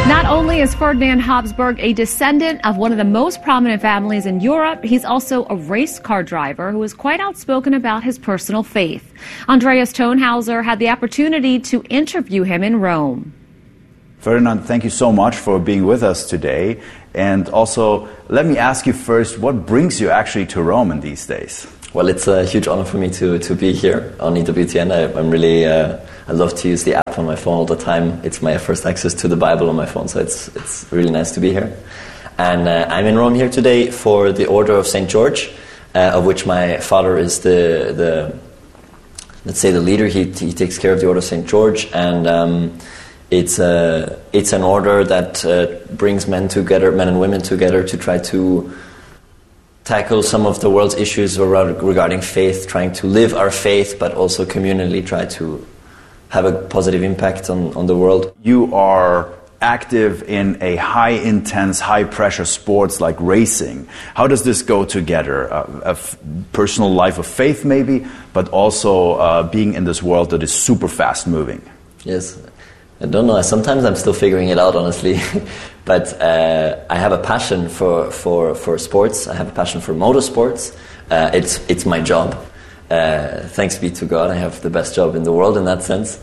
Not only is Ferdinand Habsburg a descendant of one of the most prominent families in Europe, he's also a race car driver who is quite outspoken about his personal faith. Andreas Tonhauser had the opportunity to interview him in Rome. Ferdinand, thank you so much for being with us today. And also, let me ask you first, what brings you actually to Rome in these days? Well, it's a huge honor for me to be here on EWTN. I'm really, I love to use the app on my phone all the time. It's my first access to the Bible on my phone, so it's really nice to be here. And I'm in Rome here today for the Order of St. George, of which my father is the let's say the leader. He takes care of the Order of St. George, and it's an order that brings men and women together to try to tackle some of the world's issues regarding faith, trying to live our faith, but also communally try to have a positive impact on the world. You are active in a high-intense, high-pressure sports like racing. How does this go together? A personal life of faith maybe, but also being in this world that is super fast-moving. Yes. I don't know. Sometimes I'm still figuring it out, honestly. But I have a passion for sports. I have a passion for motorsports. It's my job. Thanks be to God, I have the best job in the world in that sense.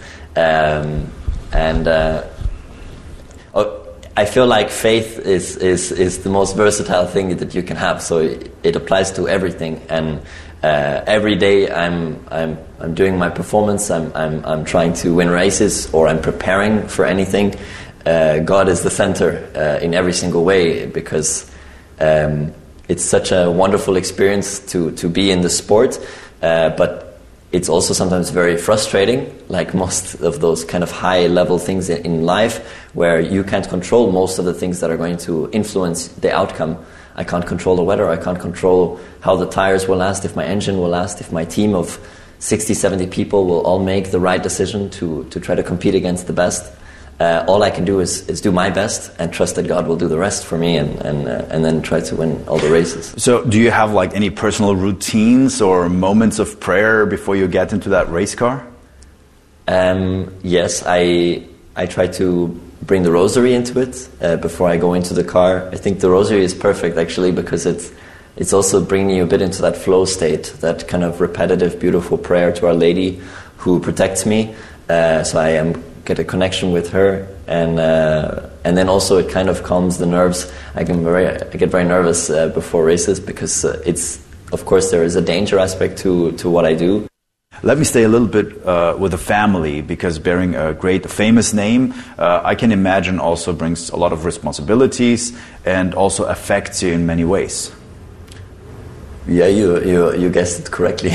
I feel like faith is the most versatile thing that you can have. So it applies to everything. And every day I'm doing my performance. I'm trying to win races, or I'm preparing for anything. God is the center in every single way, because it's such a wonderful experience to be in the sport, but it's also sometimes very frustrating, like most of those kind of high-level things in life, where you can't control most of the things that are going to influence the outcome. I can't control the weather, I can't control how the tires will last, if my engine will last, if my team of 60, 70 people will all make the right decision to try to compete against the best. All I can do is do my best and trust that God will do the rest for me, and then try to win all the races. So do you have like any personal routines or moments of prayer before you get into that race car? Yes, I try to bring the rosary into it before I go into the car. I think the rosary is perfect actually, because it's also bringing you a bit into that flow state, that kind of repetitive, beautiful prayer to Our Lady who protects me. So I get a connection with her, and then also it kind of calms the nerves. I get very nervous before races, because of course there is a danger aspect to what I do. Let me stay a little bit with the family, because bearing a great famous name, I can imagine also brings a lot of responsibilities and also affects you in many ways. Yeah, you guessed it correctly.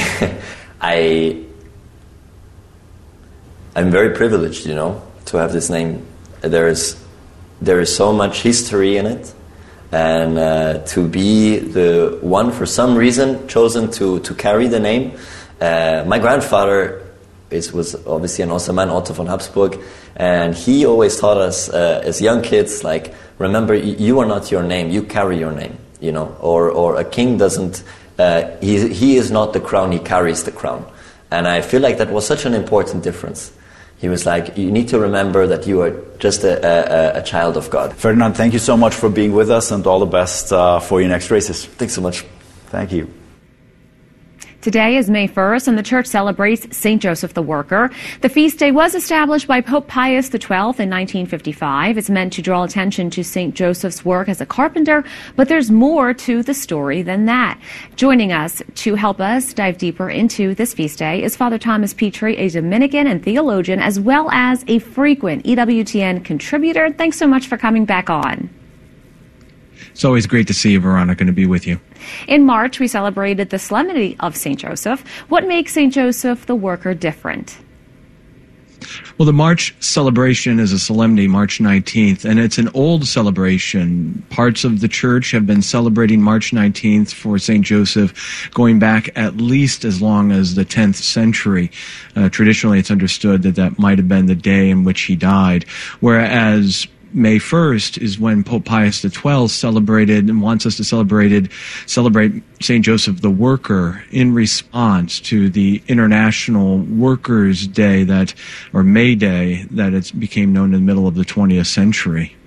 I'm very privileged, to have this name. There is so much history in it, and to be the one, for some reason, chosen to carry the name. My grandfather was obviously an awesome man, Otto von Habsburg, and he always taught us as young kids, like, remember, you are not your name, you carry your name, or a king doesn't, he is not the crown, he carries the crown. And I feel like that was such an important difference. He was like, you need to remember that you are just a child of God. Ferdinand, thank you so much for being with us, and all the best for your next races. Thanks so much. Thank you. Today is May 1st, and the church celebrates St. Joseph the Worker. The feast day was established by Pope Pius XII in 1955. It's meant to draw attention to St. Joseph's work as a carpenter, but there's more to the story than that. Joining us to help us dive deeper into this feast day is Father Thomas Petrie, a Dominican and theologian, as well as a frequent EWTN contributor. Thanks so much for coming back on. It's always great to see you, Veronica, and to be with you. In March, we celebrated the Solemnity of St. Joseph. What makes St. Joseph the Worker different? Well, the March celebration is a solemnity, March 19th, and it's an old celebration. Parts of the church have been celebrating March 19th for St. Joseph going back at least as long as the 10th century. Traditionally, it's understood that might have been the day in which he died, whereas May 1st is when Pope Pius XII celebrated and wants us to celebrate St. Joseph the Worker in response to the International Workers' Day or May Day that it became known in the middle of the 20th century.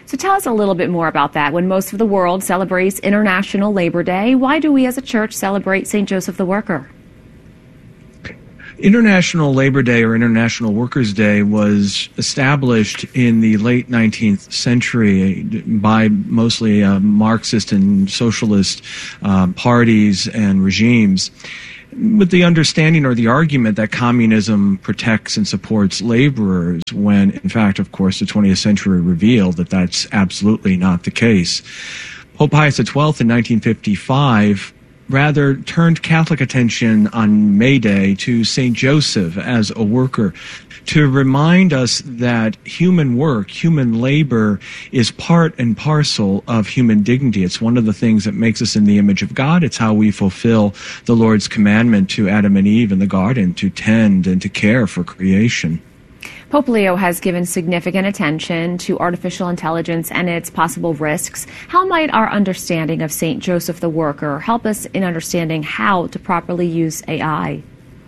So tell us a little bit more about that. When most of the world celebrates International Labor Day, why do we as a church celebrate St. Joseph the Worker? International Labor Day or International Workers' Day was established in the late 19th century by mostly Marxist and socialist parties and regimes, with the understanding or the argument that communism protects and supports laborers, when, in fact, of course, the 20th century revealed that that's absolutely not the case. Pope Pius XII in 1955 rather turned Catholic attention on May Day to St. Joseph as a worker, to remind us that human work, human labor, is part and parcel of human dignity. It's one of the things that makes us in the image of God. It's how we fulfill the Lord's commandment to Adam and Eve in the garden to tend and to care for creation. Pope Leo has given significant attention to artificial intelligence and its possible risks. How might our understanding of St. Joseph the Worker help us in understanding how to properly use AI?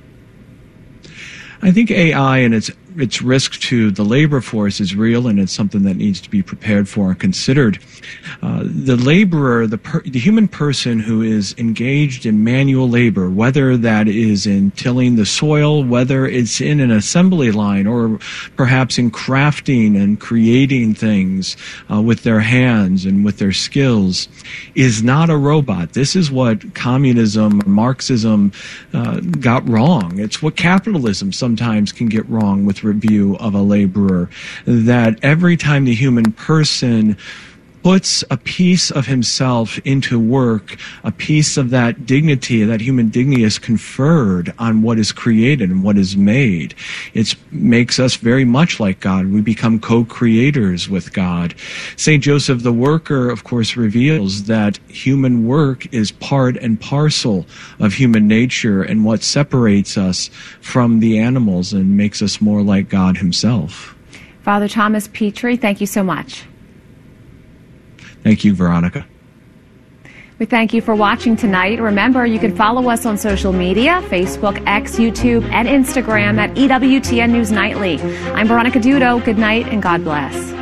I think AI and its risk to the labor force is real, and it's something that needs to be prepared for and considered. The laborer, the human person who is engaged in manual labor, whether that is in tilling the soil, whether it's in an assembly line, or perhaps in crafting and creating things with their hands and with their skills, is not a robot. This is what communism, Marxism got wrong. It's what capitalism sometimes can get wrong with review of a laborer, that every time the human person puts a piece of himself into work, a piece of that dignity, that human dignity is conferred on what is created and what is made. It makes us very much like God. We become co-creators with God. St. Joseph the Worker, of course, reveals that human work is part and parcel of human nature and what separates us from the animals and makes us more like God himself. Father Thomas Petrie, thank you so much. Thank you, Veronica. We thank you for watching tonight. Remember, you can follow us on social media, Facebook, X, YouTube, and Instagram at EWTN News Nightly. I'm Veronica Dudo. Good night and God bless.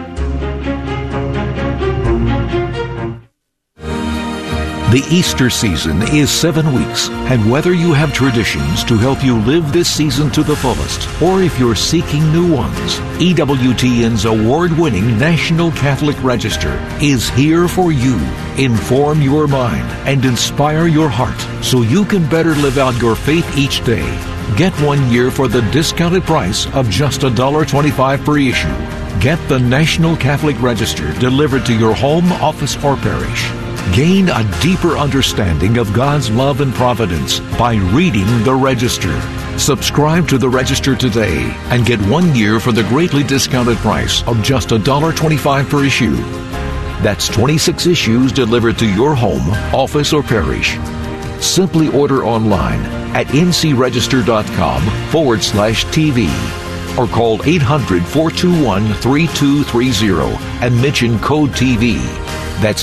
The Easter season is 7 weeks, and whether you have traditions to help you live this season to the fullest, or if you're seeking new ones, EWTN's award-winning National Catholic Register is here for you. Inform your mind and inspire your heart so you can better live out your faith each day. Get 1 year for the discounted price of just $1.25 per issue. Get the National Catholic Register delivered to your home, office, or parish. Gain a deeper understanding of God's love and providence by reading the Register. Subscribe to the Register today and get 1 year for the greatly discounted price of just $1.25 per issue. That's 26 issues delivered to your home, office, or parish. Simply order online at ncregister.com/TV or call 800-421-3230 and mention code TV. That's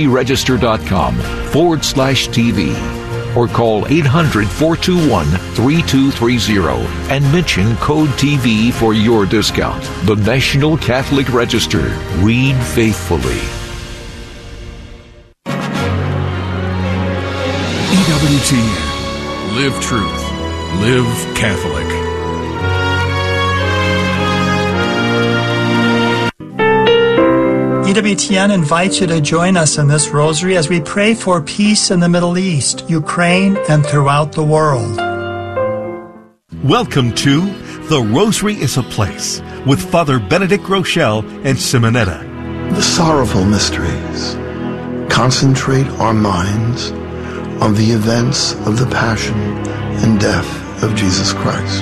ncregister.com/TV or call 800-421-3230 and mention code TV for your discount. The National Catholic Register. Read faithfully. EWTN. Live truth. Live Catholic. EWTN invites you to join us in this rosary as we pray for peace in the Middle East, Ukraine, and throughout the world. Welcome to The Rosary is a Place with Father Benedict Rochelle and Simonetta. The sorrowful mysteries concentrate our minds on the events of the passion and death of Jesus Christ.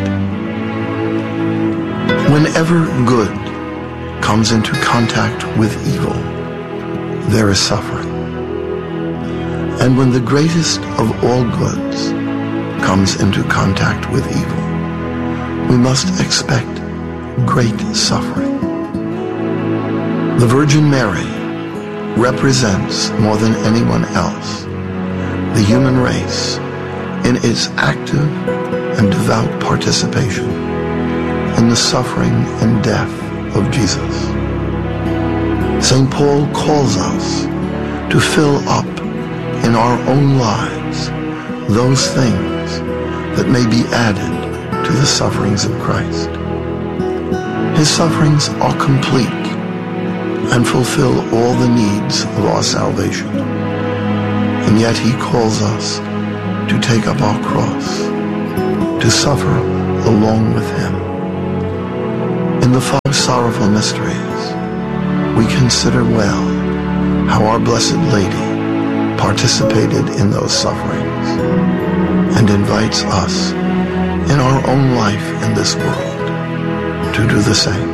Whenever good comes into contact with evil, there is suffering. And when the greatest of all goods comes into contact with evil, we must expect great suffering. The Virgin Mary represents more than anyone else the human race in its active and devout participation in the suffering and death of Jesus. St. Paul calls us to fill up in our own lives those things that may be added to the sufferings of Christ. His sufferings are complete and fulfill all the needs of our salvation. And yet he calls us to take up our cross, to suffer along with him. In the 5 sorrowful mysteries, we consider well how our Blessed Lady participated in those sufferings and invites us in our own life in this world to do the same.